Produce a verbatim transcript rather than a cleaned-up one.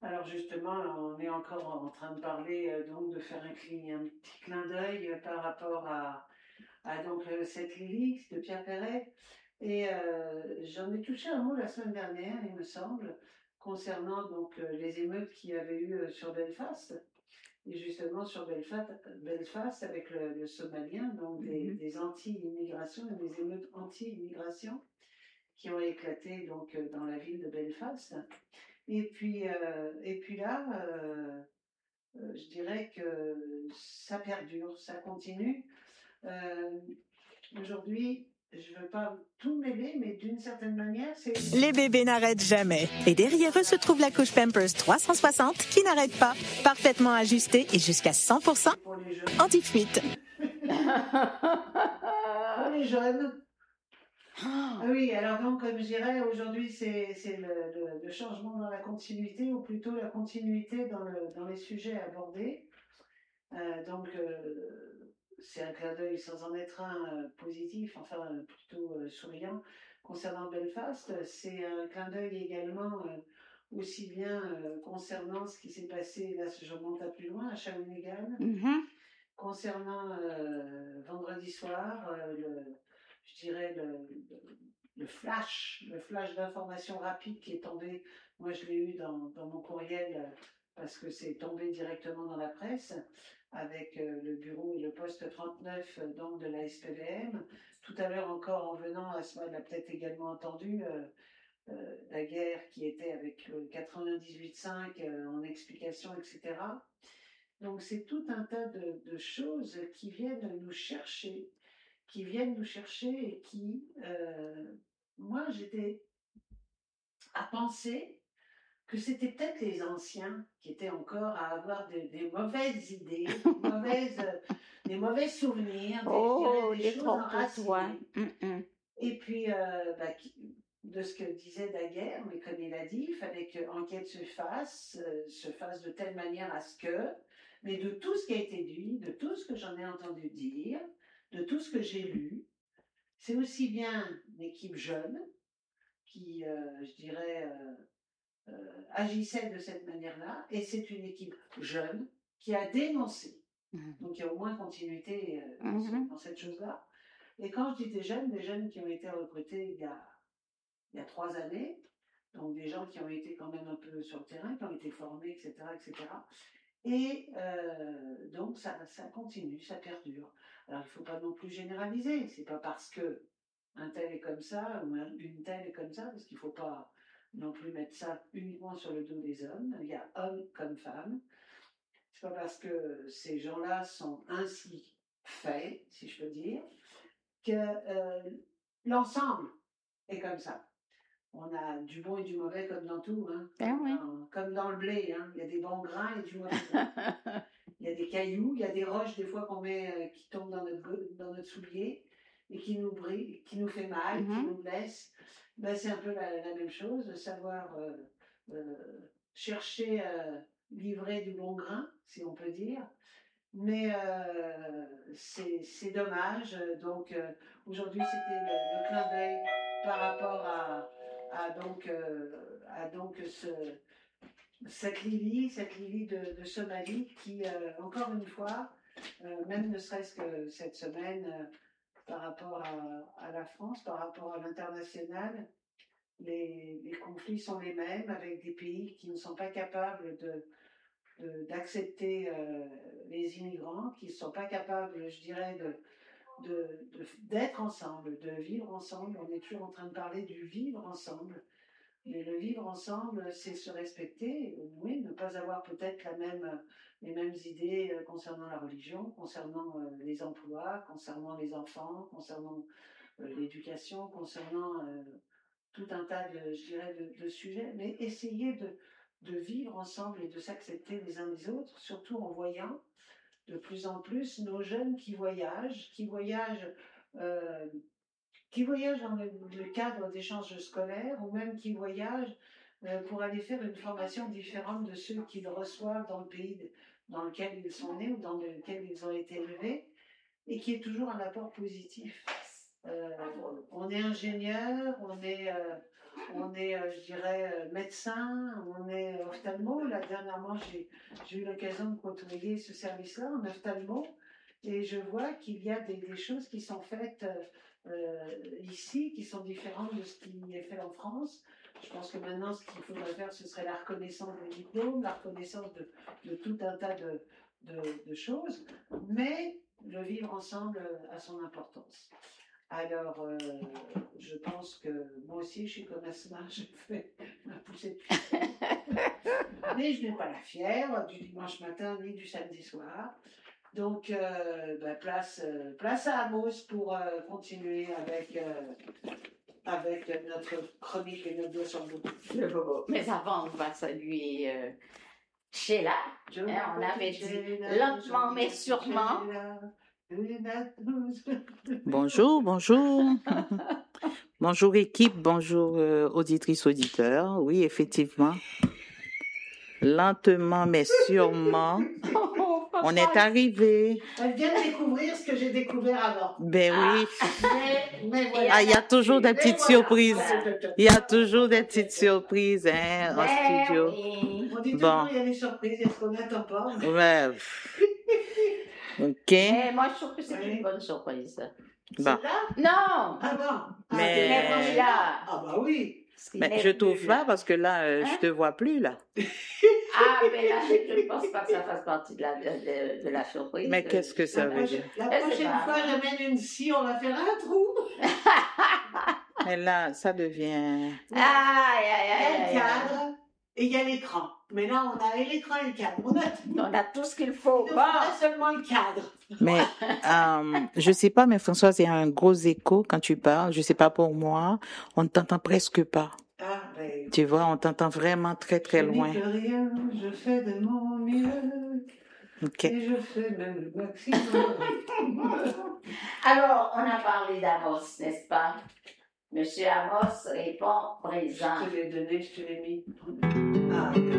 Alors justement, on est encore en train de parler, euh, donc de faire un, cli- un petit clin d'œil euh, par rapport à, à donc euh, cette Lily de Pierre Perret. Et euh, j'en ai touché un mot la semaine dernière, il me semble, concernant donc euh, les émeutes qu'il y avait eu euh, sur Belfast. Et justement sur Belfast, Belfast avec le, le Somalien, donc des, Mhm. des anti-immigrations et des émeutes anti-immigration qui ont éclaté donc euh, dans la ville de Belfast. Et puis, euh, et puis là, euh, euh, je dirais que ça perdure, ça continue. Euh, Aujourd'hui, je ne veux pas tout mêler, mais d'une certaine manière, c'est... Les bébés n'arrêtent jamais. Et derrière eux se trouve la couche Pampers trois cent soixante qui n'arrête pas. Parfaitement ajustée et jusqu'à cent pour cent pour les jeunes. anti-fuite. Pour les jeunes. Ah oui, alors donc, comme je dirais, aujourd'hui, c'est, c'est le, le, le changement dans la continuité, ou plutôt la continuité dans, le, dans les sujets abordés. Euh, donc, euh, c'est un clin d'œil sans en être un euh, positif, enfin euh, plutôt euh, souriant. Concernant Belfast, c'est un clin d'œil également euh, aussi bien euh, concernant ce qui s'est passé, là je remonte à plus loin, à Shawinigan, Mhm. concernant euh, vendredi soir, euh, le, je dirais le, le, le flash, le flash d'information rapide qui est tombé. Moi, je l'ai eu dans, dans mon courriel euh, parce que c'est tombé directement dans la presse avec euh, le bureau et le poste trente-neuf euh, donc de la S P V M. Tout à l'heure encore en venant, Asma l'a peut-être également entendu, euh, euh, la guerre qui était avec le quatre-vingt-dix-huit cinq euh, en explication, et cetera. Donc c'est tout un tas de, de choses qui viennent nous chercher, qui viennent nous chercher et qui, euh, moi j'étais à penser que c'était peut-être les anciens qui étaient encore à avoir des, des mauvaises idées, des, mauvaises, des mauvais souvenirs, des, je dirais Oh, des choses détrompe-toi. enracinées. Mm-mm. Et puis, euh, bah, de ce que disait Daguerre, mais comme il a dit, il fallait que l'enquête se fasse, euh, se fasse de telle manière à ce que, mais de tout ce qui a été dit, de tout ce que j'en ai entendu dire, de tout ce que j'ai lu, c'est aussi bien une équipe jeune qui, euh, je dirais, euh, euh, agissait de cette manière-là, et c'est une équipe jeune qui a dénoncé. Donc il y a au moins continuité euh, dans, ce, Mhm. dans cette chose-là. Et quand je dis des jeunes, des jeunes qui ont été recrutés il y a il y a trois années, donc des gens qui ont été quand même un peu sur le terrain, qui ont été formés, et cetera, et cetera. Et euh, donc ça, ça continue, ça perdure. Alors il ne faut pas non plus généraliser. C'est pas parce que un tel est comme ça ou une telle est comme ça, parce qu'il ne faut pas non plus mettre ça uniquement sur le dos des hommes. Il y a hommes comme femmes. C'est pas parce que ces gens-là sont ainsi faits, si je peux dire, que euh, l'ensemble est comme ça. On a du bon et du mauvais comme dans tout, hein. Ben comme, oui. dans, comme dans le blé. Hein. Il y a des bons grains et du mauvais grain. Il y a des cailloux, il y a des roches des fois qu'on met, euh, qui tombent dans notre, dans notre soulier et qui nous brillent, qui nous fait mal, qui Mhm. nous blesse. Ben, c'est un peu la, la même chose, savoir euh, euh, chercher à livrer du bon grain, si on peut dire. Mais euh, c'est c'est dommage. Donc euh, aujourd'hui, c'était le, le clin d'œil par rapport à, à donc, euh, à donc ce, cette Lily, cette Lily de, de Somalie qui, euh, encore une fois, euh, même ne serait-ce que cette semaine, euh, par rapport à, à la France, par rapport à l'international, les, les conflits sont les mêmes avec des pays qui ne sont pas capables de de- d'accepter euh, les immigrants, qui ne sont pas capables, je dirais, de, de, de- d'être ensemble, de vivre ensemble. On est toujours en train de parler du vivre ensemble. Mais le vivre ensemble, c'est se respecter, oui, ne pas avoir peut-être la même, les mêmes idées euh, concernant la religion, concernant euh, les emplois, concernant les enfants, concernant euh, l'éducation, concernant euh, tout un tas de, je dirais, de, de sujets, mais essayer de, de vivre ensemble et de s'accepter les uns les autres, surtout en voyant de plus en plus nos jeunes qui voyagent, qui voyagent, euh, qui voyagent dans le, le cadre d'échanges scolaires ou même qui voyagent euh, pour aller faire une formation différente de ceux qu'ils reçoivent dans le pays dans lequel ils sont nés ou dans lequel ils ont été élevés et qui est toujours un apport positif. Euh, on est ingénieur, on est, euh, on est, euh, je dirais, euh, médecin, on est ophtalmo. Là, dernièrement, j'ai, j'ai eu l'occasion de côtoyer ce service-là en ophtalmo. Et je vois qu'il y a des, des choses qui sont faites euh, ici, qui sont différentes de ce qui est fait en France. Je pense que maintenant, ce qu'il faudrait faire, ce serait la reconnaissance des diplômes, la reconnaissance de, de tout un tas de, de, de choses. Mais le vivre ensemble a son importance. Alors, euh, je pense que moi aussi, je suis comme Asma, je fais ma poussée de piston. Mais je n'ai pas la fièvre du dimanche matin ni du samedi soir. Donc, euh, ben, place, euh, place à Amos pour euh, continuer avec, euh, avec notre chronique et notre doigt sur le bobo. Le bobo. Mais avant, on va saluer euh, Sheila. Hein, on avait dit lentement mais sûrement. Bonjour, bonjour. Bonjour équipe, bonjour euh, auditrices, auditeurs. Oui, effectivement. Lentement mais sûrement, on est arrivé. Elle vient de découvrir ce que j'ai découvert avant. Ben oui. Mais, mais voilà. Ah, il y a toujours des petites voilà. surprises. Il y a toujours des petites surprises, hein, en Mais studio. oui. On dit Bon. toujours il y a des surprises, est-ce qu'on n'attend pas? Ouais. Ok. Mais moi, je trouve que c'est Oui. une bonne surprise. Bon. Celle-là? Non. Ah bon? Mais- Ah, Mais là. ah bah oui. Ce qui Mais n'est je plus trouve là. pas parce que là, euh, Hein? je te vois plus là. Ah, mais là, je ne pense pas que ça fasse partie de la, de, de- de la surprise. Mais qu'est-ce que ça La veut prochaine, dire? la Je sais prochaine pas. fois, j'amène une scie, on va faire un trou. Mais là, ça devient. Aïe, aïe, Il y a aïe, le aïe, aïe. cadre et il y a l'écran. Mais là, on a et l'écran et le cadre. On a tout. On a tout ce qu'il faut. Il nous Bon. faudrait seulement le cadre. Mais euh, je sais pas, mais Françoise, il y a un gros écho quand tu parles. Je sais pas pour moi, on ne t'entend presque pas. Ah, ben, Tu vois, on t'entend vraiment très très je loin. n'y peux rien, je fais de mon mieux. Ok. Et je fais même le maximum. Alors, on a parlé d'Amos, n'est-ce pas? Monsieur Amos répond présent. Je te l'ai donné, je te l'ai mis. Ah,